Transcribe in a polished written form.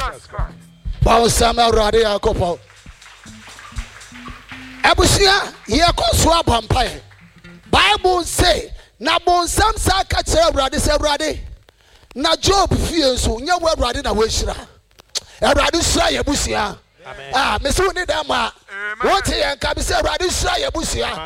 Bawsam Awurade Yakopo. Abusia yɛkɔ so abampae. Bible say na bonsam sa ka kyerɛ Awurade sɛ Awurade na Job fie nso nyɛ wo Awurade na wɔahyira. Awurade hyira yɛbusia. Me so ne dama. What yɛn ka bi sɛ Awurade hyira yɛbusia.